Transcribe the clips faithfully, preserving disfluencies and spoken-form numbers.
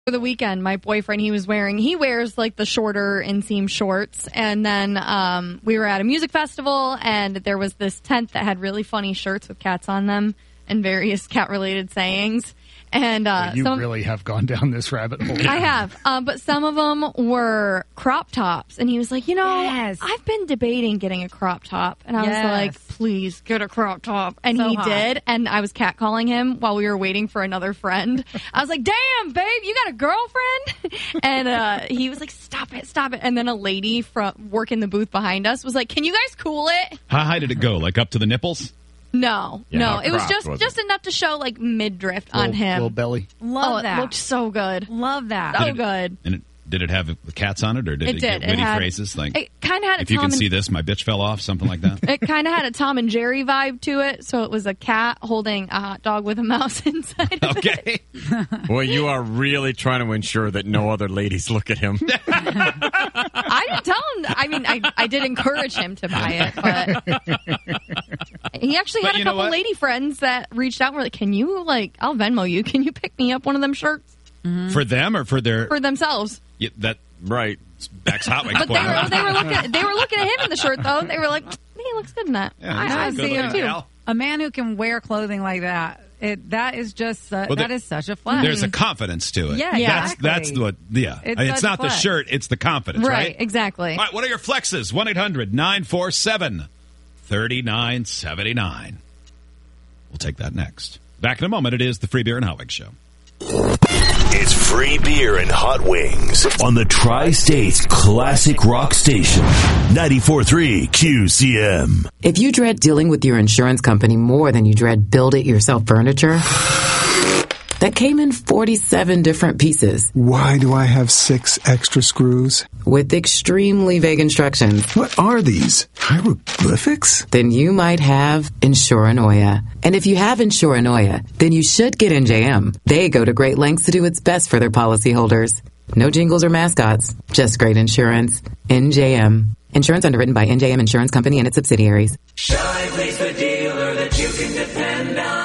For the weekend, my boyfriend, he was wearing, he wears like the shorter inseam shorts. And then um, we were at a music festival, and there was this tent that had really funny shirts with cats on them and various cat-related sayings. And uh, well, you some, really have gone down this rabbit hole. I have, uh, but some of them were crop tops, and he was like, you know, Yes. I've been debating getting a crop top, and I Yes. was like, please get a crop top, and So he hot. did, and I was catcalling him while we were waiting for another friend. I was like, damn, babe, you got a girlfriend? And uh, he was like, stop it, stop it, and then a lady from working the booth behind us was like, can you guys cool it? How high did it go? Like up to the nipples? No, Yeah, no, not it was cropped, just was it? just enough to show like midriff on Little- him. Little belly. Love oh, that. it looked so good. Love that. So Did it- good. And it, did it have the cats on it, or did it, It get did. witty It had, phrases like, it kind of had a if you Tom can and see this, my bitch fell off, something like that? It kind of had a Tom and Jerry vibe to it, so it was a cat holding a hot dog with a mouse inside of it. Okay. Well, you are really trying to ensure that no other ladies look at him. I didn't tell him. I mean, I, I did encourage him to buy it, but he actually But had a you know couple what? lady friends that reached out and were like, can you, like, I'll Venmo you. Can you pick me up one of them shirts For them or for their... for themselves? Yeah, that Right. Beck's Hot Wings But they plan. were, they were looking they were looking at him in the shirt, though. They were like, he looks good in that. Yeah, I, he's I a good see it, looking too. gal. A man who can wear clothing like that, it that is just uh, Well, that there- is such a flex. There's a confidence to it. Yeah, That's, exactly. that's what, yeah. It's It's, such not the flex. shirt, it's the confidence, right? Right, exactly. All right, what are your flexes? one eight hundred nine four seven three nine seven nine. We'll take that next. Back in a moment, it is the Free Beer and Hot Wings Show. It's Free Beer and Hot Wings on the Tri-States Classic Rock Station. ninety-four point three Q C M. If you dread dealing with your insurance company more than you dread build-it-yourself furniture, that came in forty-seven different pieces Why do I have six extra screws? with extremely vague instructions, What are these? Hieroglyphics? then you might have Insuranoia. And if you have Insuranoia, then you should get N J M. They go to great lengths to do its best for their policyholders. No jingles or mascots, just great insurance. N J M. Insurance underwritten by N J M Insurance Company and its subsidiaries. Shively's the dealer that you can depend on.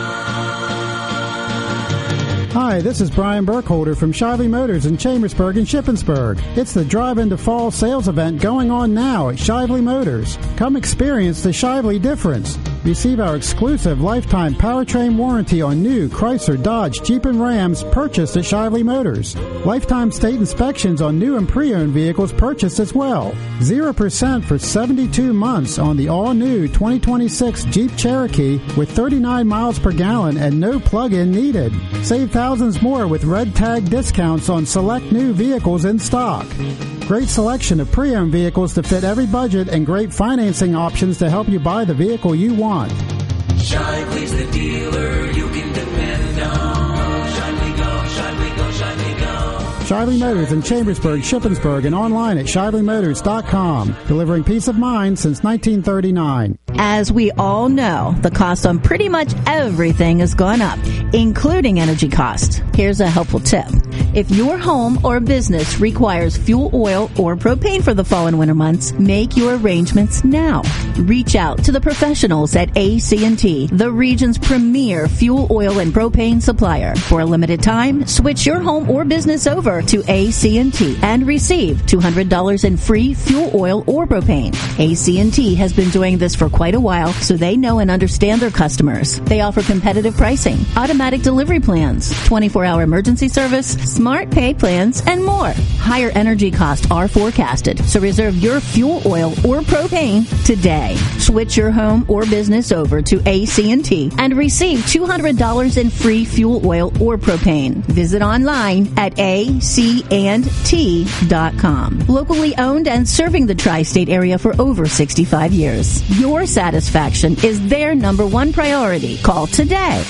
Hi, this is Brian Burkholder from Shively Motors in Chambersburg and Shippensburg. It's the Drive into Fall sales event going on now at Shively Motors. Come experience the Shively difference. Receive our exclusive lifetime powertrain warranty on new Chrysler, Dodge, Jeep, and Rams purchased at Shively Motors. Lifetime state inspections on new and pre-owned vehicles purchased as well. zero percent for seventy-two months on the all-new twenty twenty-six Jeep Cherokee with thirty-nine miles per gallon and no plug-in needed. Save thousands more with red tag discounts on select new vehicles in stock. Great selection of pre-owned vehicles to fit every budget and great financing options to help you buy the vehicle you want. Shively's the dealer you can depend on. Shively go, Shively go, Shively go. Shively Motors in Chambersburg, Shippensburg, and online at shively motors dot com. Delivering peace of mind since nineteen thirty-nine. As we all know, the cost on pretty much everything has gone up, including energy costs. Here's a helpful tip. If your home or business requires fuel oil or propane for the fall and winter months, make your arrangements now. Reach out to the professionals at A C and T, the region's premier fuel oil and propane supplier. For a limited time, switch your home or business over to A C and T and receive two hundred dollars in free fuel oil or propane. A C and T has been doing this for quite a while, so they know and understand their customers. They offer competitive pricing, automatic delivery plans, twenty-four hour emergency service, smart pay plans, and more. Higher energy costs are forecasted, so reserve your fuel oil or propane today. Switch your home or business over to A C and T and receive two hundred dollars in free fuel oil or propane. Visit online at A C and T dot com. Locally owned and serving the tri-state area for over sixty-five years. Your satisfaction is their number one priority. Call today.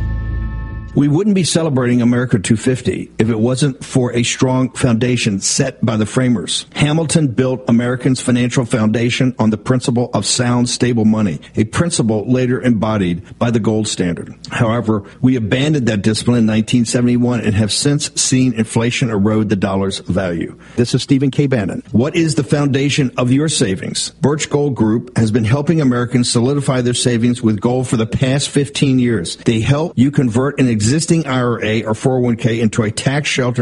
We wouldn't be celebrating America two fifty if it wasn't for a strong foundation set by the framers. Hamilton built Americans' financial foundation on the principle of sound, stable money, a principle later embodied by the gold standard. However, we abandoned that discipline in nineteen seventy-one and have since seen inflation erode the dollar's value. This is Stephen K. Bannon. What is the foundation of your savings? Birch Gold Group has been helping Americans solidify their savings with gold for the past fifteen years. They help you convert an existing I R A or four oh one k into a tax shelter